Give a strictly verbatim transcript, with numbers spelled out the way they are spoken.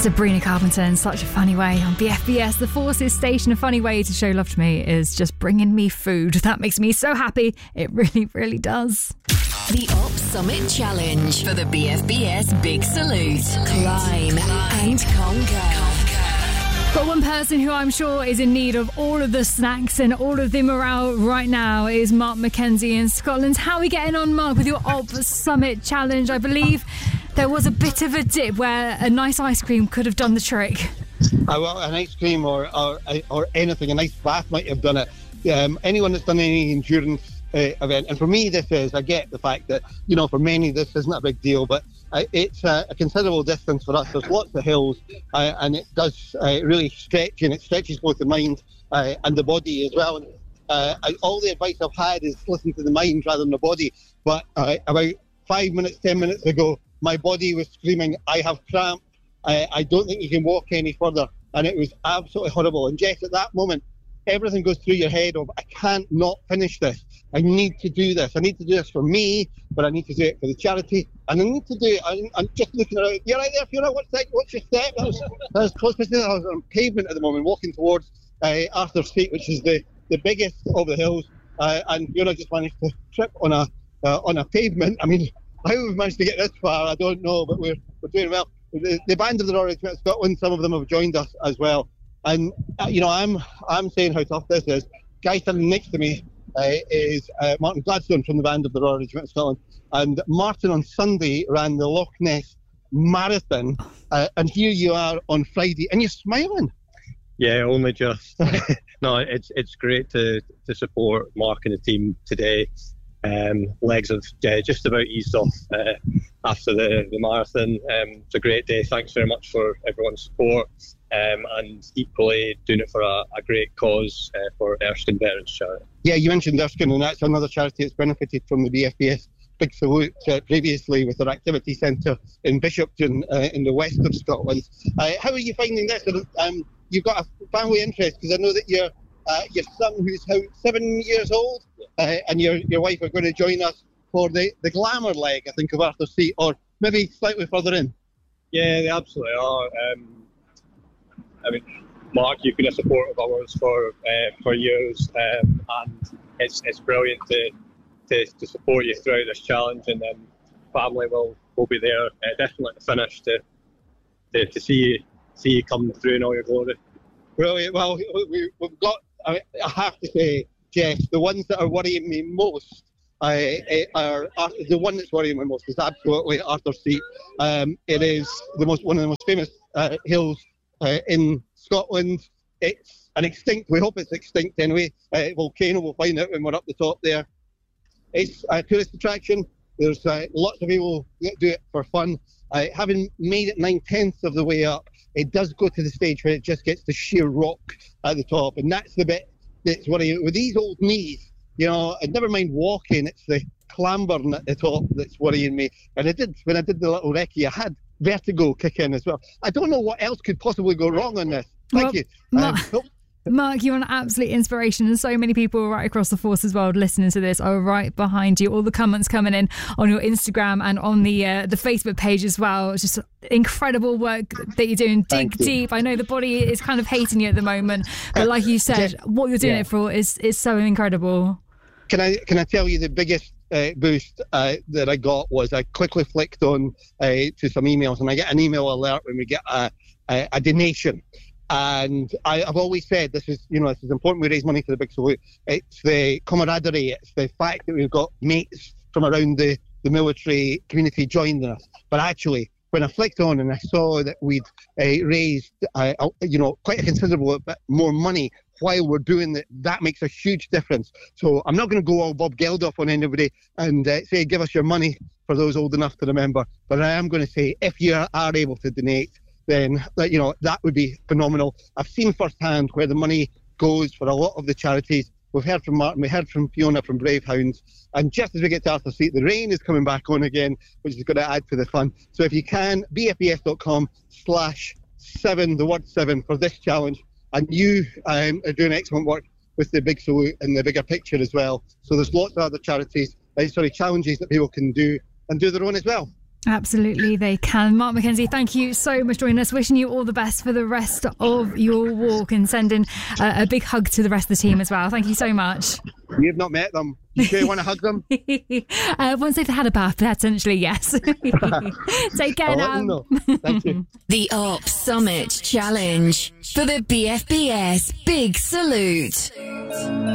Sabrina Carpenter in Such a Funny Way on B F B S. The Forces station. A funny way to show love to me is just bringing me food. That makes me so happy. It really, really does. The Op Summit Challenge for the B F B S Big Salute. Climb and conquer. But one person who I'm sure is in need of all of the snacks and all of the morale right now is Mark Mackenzie in Scotland. How are we getting on, Mark, with your Op Summit Challenge? I believe there was a bit of a dip where a nice ice cream could have done the trick. Uh, well, an ice cream or, or or anything, a nice bath might have done it. Um, anyone that's done any endurance uh, event, and for me this is, I get the fact that, you know, for many this isn't a big deal, but uh, it's uh, a considerable distance for us. There's lots of hills, uh, and it does uh, really stretch, and it stretches both the mind uh, and the body as well. And, uh, I, all the advice I've had is listen to the mind rather than the body, but uh, about five minutes, ten minutes ago, my body was screaming, I have cramp, I, I don't think you can walk any further. And it was absolutely horrible. And Jess, at that moment, everything goes through your head of, I can't not finish this. I need to do this. I need to do this for me, but I need to do it for the charity. And I need to do it. I'm, I'm just looking around. You're right there, Fiona. What's that? What's your step? That was, that was close. I was on pavement at the moment, walking towards uh, Arthur's Seat, which is the, the biggest of the hills. Uh, and Fiona just managed to trip on a uh, on a pavement. I mean, how we've managed to get this far, I don't know, but we're we're doing well. The, the band of the Royal Regiment of Scotland, some of them have joined us as well. And, uh, you know, I'm I'm saying how tough this is. Guy standing next to me uh, is uh, Martin Gladstone from the band of the Royal Regiment of Scotland. And Martin on Sunday ran the Loch Ness Marathon. Uh, and here you are on Friday, and you're smiling. Yeah, only just. No, it's it's great to, to support Mark and the team today. Um, legs have uh, just about eased off uh, after the, the marathon. Um, it's a great day. Thanks very much for everyone's support, um, and equally doing it for a, a great cause uh, for Erskine Veterans Charity. Yeah, you mentioned Erskine, and that's another charity that's benefited from the B F B S Big Salute uh, previously with their activity centre in Bishopton uh, in the west of Scotland. Uh, how are you finding this? Um, you've got a family interest, because I know that you're Uh, your son, who's how, seven years old, uh, and your your wife are going to join us for the, the glamour leg, I think, of Arthur's Seat, or maybe slightly further in. Yeah, they absolutely are. Um, I mean, Mark, you've been a supporter of ours for uh, for years, um, and it's it's brilliant to, to to support you throughout this challenge, and then family will will be there uh, definitely to finish to to, to see you see you come through in all your glory. Brilliant. Well, we, we've got. I, I have to say, Jess, the ones that are worrying me most uh, are, are the one that's worrying me most is absolutely Arthur's Seat. Um, it is the most one of the most famous uh, hills uh, in Scotland. It's an extinct. We hope it's extinct anyway. Uh, volcano. We'll find out when we're up the top there. It's a tourist attraction. There's uh, lots of people that do it for fun. Uh, having made it nine tenths of the way up, it does go to the stage where it just gets the sheer rock at the top, and that's the bit that's worrying. With these old knees, you know, and never mind walking, it's the clambering at the top that's worrying me. And I did, when I did the little recce, I had vertigo kick in as well. I don't know what else could possibly go wrong on this. Thank well, you. Mark, Um, Mark, you're an absolute inspiration, and so many people right across the Forces world listening to this are right behind you. All the comments coming in on your Instagram and on the uh, the Facebook page as well. It's just incredible work that you're doing. Dig you. deep. I know the body is kind of hating you at the moment, but like you said, Just- what you're doing yeah. it for is is so incredible. Can I can I tell you the biggest uh, boost uh, that I got was I quickly flicked on uh, to some emails, and I get an email alert when we get a, a, a donation. And I, I've always said this is, you know, this is important. We raise money for the Big Salute. It's the camaraderie. It's the fact that we've got mates from around the, the military community joining us. But actually, when I flicked on and I saw that we'd uh, raised, uh, you know, quite a considerable bit more money while we're doing that, that makes a huge difference. So I'm not going to go all Bob Geldof on anybody and uh, say, give us your money for those old enough to remember. But I am going to say, if you are able to donate, then, you know, that would be phenomenal. I've seen firsthand where the money goes for a lot of the charities. We've heard from Martin, we heard from Fiona from Brave Hounds, and just as we get to Arthur's Seat, the rain is coming back on again, which is going to add to the fun. So if you can, b f b s dot com slash seven, the word seven, for this challenge. And you um, are doing excellent work with the Big Salute and the bigger picture as well. So there's lots of other charities, uh, sorry, challenges that people can do and do their own as well. Absolutely, they can. Mark Mackenzie, thank you so much for joining us. Wishing you all the best for the rest of your walk and sending uh, a big hug to the rest of the team as well. Thank you so much. You've not met them. You sure you want to hug them? uh, once they've had a bath, potentially, yes. Take care now. Thank you. The Op Summit Challenge for the B F B S Big Salute.